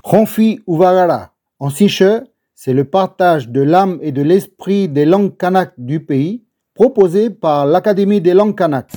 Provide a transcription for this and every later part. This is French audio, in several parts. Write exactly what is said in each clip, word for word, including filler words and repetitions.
Ronfi Uvagara, en siche, c'est le partage de l'âme et de l'esprit des langues kanak du pays, proposé par l'Académie des langues kanak.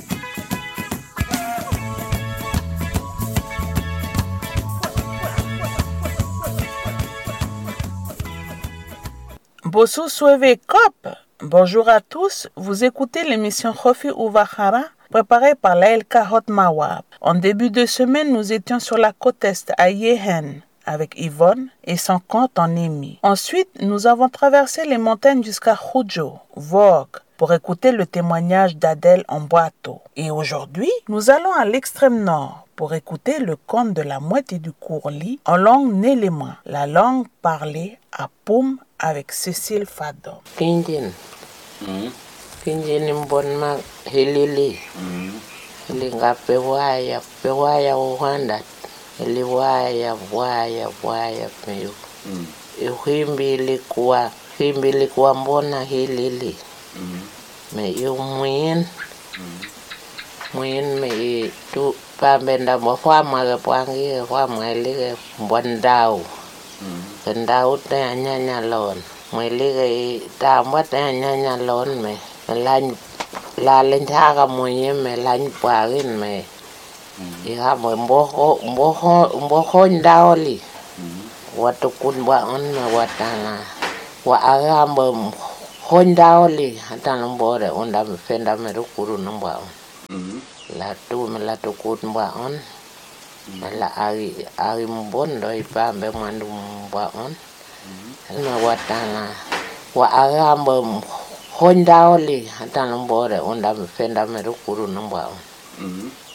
Bosu Sueve Kop. Bonjour à tous, vous écoutez l'émission Ronfi Uvagara préparée par l'A L K Hot Mawab. En début de semaine, nous étions sur la côte est à Yehen avec Yvonne et son compte en Émi. Ensuite, nous avons traversé les montagnes jusqu'à Hujo, Vogue, pour écouter le témoignage d'Adèle en Boato. Et aujourd'hui, nous allons à l'extrême nord pour écouter le conte de la mouette et du courlis en langue néléma, la langue parlée à Poum avec Cécile Fadon. Kinjin. Mm. Kinjin mbon ma hilili. Mm. Linga pewaya, pewaya uhanda. Ili waya, waya, waya meyo. Mm. Uhimbi ilikuwa, himbi ilikuwa mbona hilili. Mm. Me yu muin. Mm. Muin me tu pambenda mo fama ke pangi, fama lige mbon dau. Mm. Kan dau te nyanya lon. Me lige tamba te nyanya lon me. Lan la len thaga moye me lan pagin me. Iha mo mboho mboho mboho ndaoli. Watu kunwa on me watana. Wa agamba hondaoli hatana mbore onda me fenda me rukuru namba on. La tu me la tu kunwa on. La ari ari mbondo ipambe mandu mba on. Me watana. Wa agamba hondaoli hatana mbore onda me fenda me rukuru namba on.